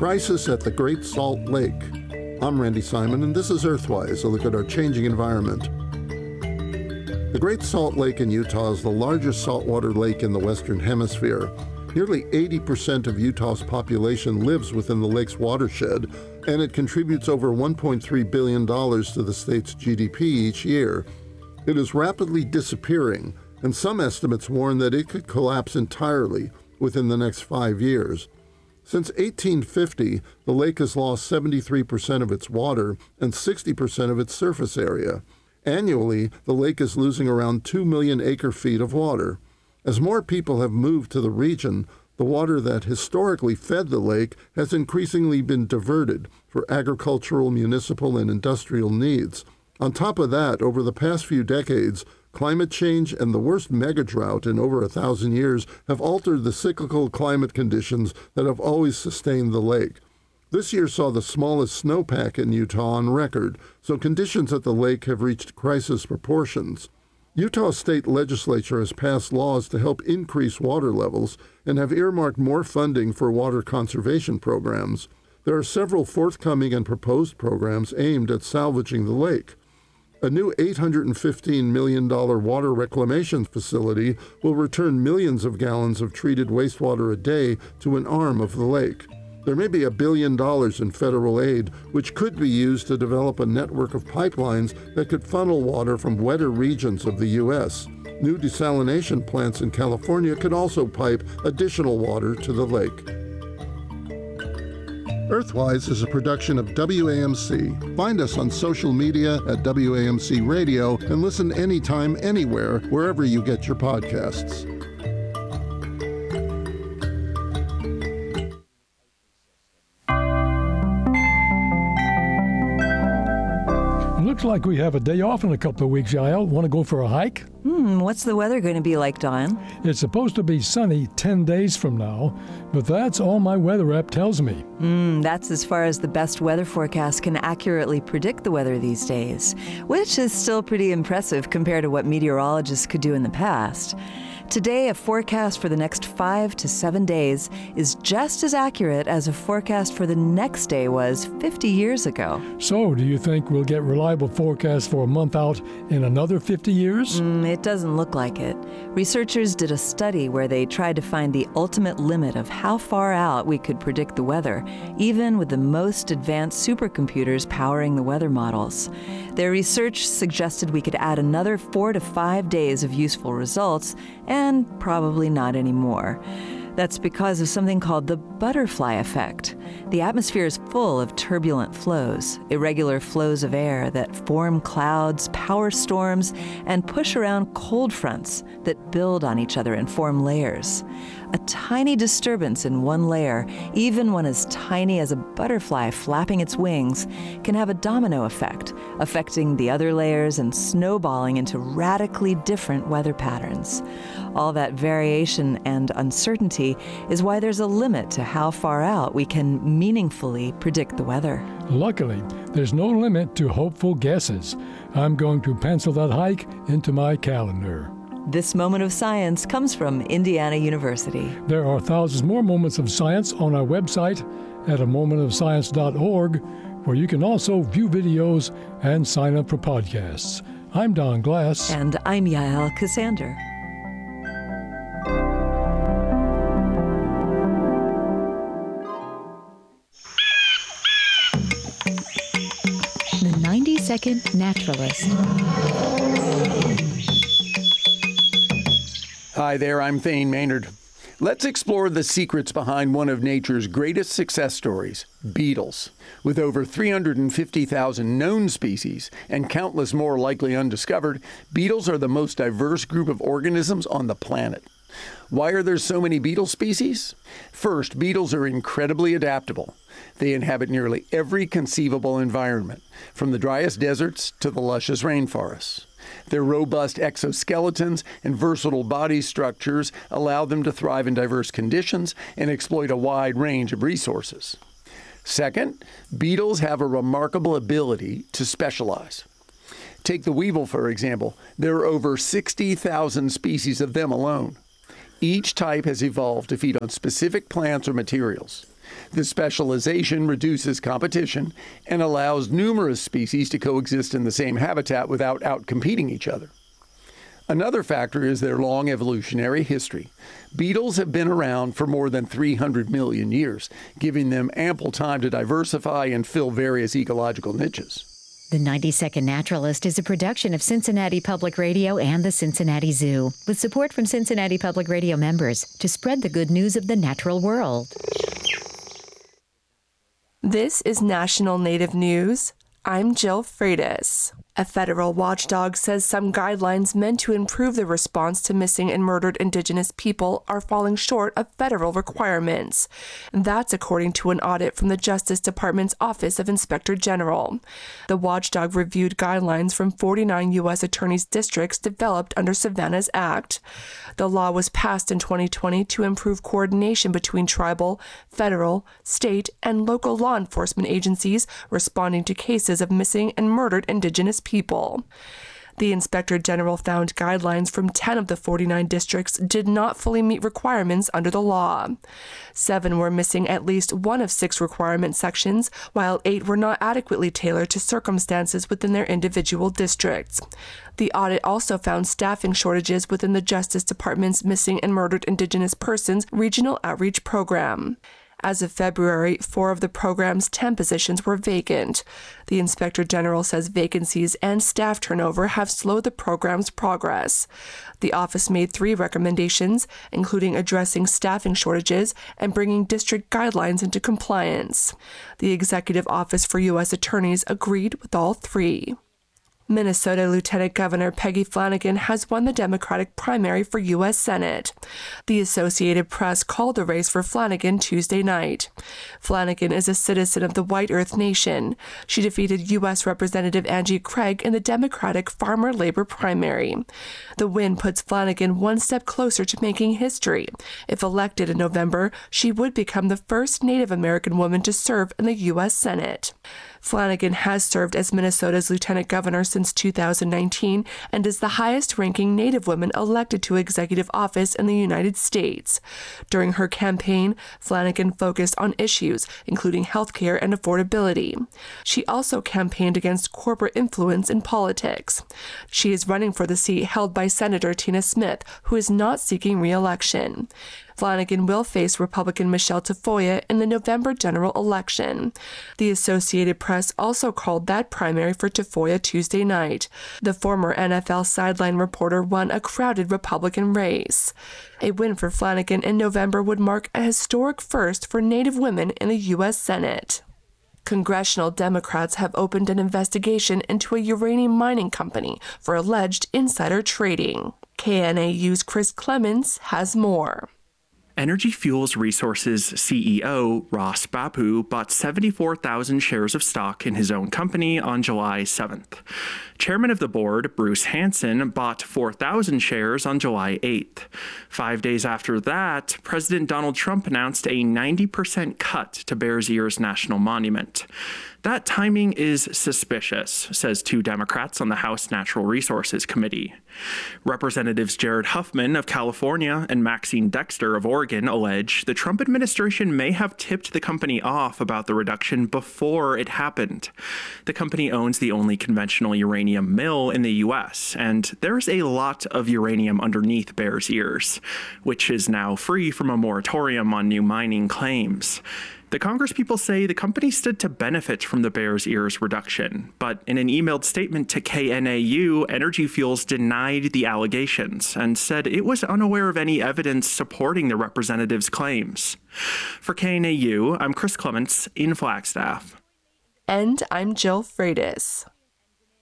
crisis at the Great Salt Lake. I'm Randy Simon, and this is Earthwise, a look at our changing environment. The Great Salt Lake in Utah is the largest saltwater lake in the Western Hemisphere. Nearly 80% of Utah's population lives within the lake's watershed, and it contributes over $1.3 billion to the state's GDP each year. It is rapidly disappearing, and some estimates warn that it could collapse entirely within the next 5 years. Since 1850, the lake has lost 73% of its water and 60% of its surface area. Annually, the lake is losing around 2 million acre-feet of water. As more people have moved to the region, the water that historically fed the lake has increasingly been diverted for agricultural, municipal, and industrial needs. On top of that, over the past few decades, climate change and the worst megadrought in over 1,000 years have altered the cyclical climate conditions that have always sustained the lake. This year saw the smallest snowpack in Utah on record, so conditions at the lake have reached crisis proportions. Utah state legislature has passed laws to help increase water levels and have earmarked more funding for water conservation programs. There are several forthcoming and proposed programs aimed at salvaging the lake. A new $815 million water reclamation facility will return millions of gallons of treated wastewater a day to an arm of the lake. There may be $1 billion in federal aid, which could be used to develop a network of pipelines that could funnel water from wetter regions of the U.S. New desalination plants in California could also pipe additional water to the lake. Earthwise is a production of WAMC. Find us on social media at WAMC Radio and listen anytime, anywhere, wherever you get your podcasts. Looks like we have a day off in a couple of weeks, Yael. Want to go for a hike? What's the weather going to be like, Don? It's supposed to be sunny 10 days from now, but that's all my weather app tells me. That's as far as the best weather forecast can accurately predict the weather these days, which is still pretty impressive compared to what meteorologists could do in the past. Today, a forecast for the next 5 to 7 days is just as accurate as a forecast for the next day was 50 years ago. So, do you think we'll get reliable forecasts for a month out in another 50 years? It doesn't look like it. Researchers did a study where they tried to find the ultimate limit of how far out we could predict the weather, even with the most advanced supercomputers powering the weather models. Their research suggested we could add another 4 to 5 days of useful results, and probably not anymore. That's because of something called the butterfly effect. The atmosphere is full of turbulent flows, irregular flows of air that form clouds, power storms, and push around cold fronts that build on each other and form layers. A tiny disturbance in one layer, even one as tiny as a butterfly flapping its wings, can have a domino effect, affecting the other layers and snowballing into radically different weather patterns. All that variation and uncertainty is why there's a limit to how far out we can meaningfully predict the weather. Luckily, there's no limit to hopeful guesses. I'm going to pencil that hike into my calendar. This moment of science comes from Indiana University. There are thousands more moments of science on our website at amomentofscience.org, where you can also view videos and sign up for podcasts. I'm Don Glass. And I'm Yael Cassander. The 90-Second Naturalist. Hi there, I'm Thane Maynard. Let's explore the secrets behind one of nature's greatest success stories, beetles. With over 350,000 known species and countless more likely undiscovered, beetles are the most diverse group of organisms on the planet. Why are there so many beetle species? First, beetles are incredibly adaptable. They inhabit nearly every conceivable environment, from the driest deserts to the luscious rainforests. Their robust exoskeletons and versatile body structures allow them to thrive in diverse conditions and exploit a wide range of resources. Second, beetles have a remarkable ability to specialize. Take the weevil, for example. There are over 60,000 species of them alone. Each type has evolved to feed on specific plants or materials. The specialization reduces competition and allows numerous species to coexist in the same habitat without outcompeting each other. Another factor is their long evolutionary history. Beetles have been around for more than 300 million years, giving them ample time to diversify and fill various ecological niches. The 90-Second Naturalist is a production of Cincinnati Public Radio and the Cincinnati Zoo, with support from Cincinnati Public Radio members to spread the good news of the natural world. This is National Native News. I'm Jill Freitas. A federal watchdog says some guidelines meant to improve the response to missing and murdered Indigenous people are falling short of federal requirements. That's according to an audit from the Justice Department's Office of Inspector General. The watchdog reviewed guidelines from 49 U.S. attorneys' districts developed under Savannah's Act. The law was passed in 2020 to improve coordination between tribal, federal, state, and local law enforcement agencies responding to cases of missing and murdered Indigenous people. The Inspector General found guidelines from 10 of the 49 districts did not fully meet requirements under the law. 7 were missing at least one of 6 requirement sections, while 8 were not adequately tailored to circumstances within their individual districts. The audit also found staffing shortages within the Justice Department's Missing and Murdered Indigenous Persons Regional Outreach Program. As of February, 4 of the program's 10 positions were vacant. The Inspector General says vacancies and staff turnover have slowed the program's progress. The office made 3 recommendations, including addressing staffing shortages and bringing district guidelines into compliance. The Executive Office for U.S. Attorneys agreed with all 3. Minnesota Lieutenant Governor Peggy Flanagan has won the Democratic primary for U.S. Senate. The Associated Press called the race for Flanagan Tuesday night. Flanagan is a citizen of the White Earth Nation. She defeated U.S. Representative Angie Craig in the Democratic Farmer-Labor primary. The win puts Flanagan one step closer to making history. If elected in November, she would become the first Native American woman to serve in the U.S. Senate. Flanagan has served as Minnesota's lieutenant governor since 2019 and is the highest-ranking Native woman elected to executive office in the United States. During her campaign, Flanagan focused on issues including healthcare and affordability. She also campaigned against corporate influence in politics. She is running for the seat held by Senator Tina Smith, who is not seeking re-election. Flanagan will face Republican Michelle Tafoya in the November general election. The Associated Press also called that primary for Tafoya Tuesday night. The former NFL sideline reporter won a crowded Republican race. A win for Flanagan in November would mark a historic first for Native women in the U.S. Senate. Congressional Democrats have opened an investigation into a uranium mining company for alleged insider trading. KNAU's Chris Clements has more. Energy Fuels Resources CEO Ross Bappu bought 74,000 shares of stock in his own company on July 7th. Chairman of the board, Bruce Hansen, bought 4,000 shares on July 8th. 5 days after that, President Donald Trump announced a 90% cut to Bears Ears National Monument. That timing is suspicious, says 2 Democrats on the House Natural Resources Committee. Representatives Jared Huffman of California and Maxine Dexter of Oregon allege the Trump administration may have tipped the company off about the reduction before it happened. The company owns the only conventional uranium mill in the U.S., and there's a lot of uranium underneath Bears Ears, which is now free from a moratorium on new mining claims. The Congresspeople say the company stood to benefit from the Bears Ears reduction, but in an emailed statement to KNAU, Energy Fuels denied the allegations and said it was unaware of any evidence supporting the representatives' claims. For KNAU, I'm Chris Clements in Flagstaff. And I'm Jill Freitas.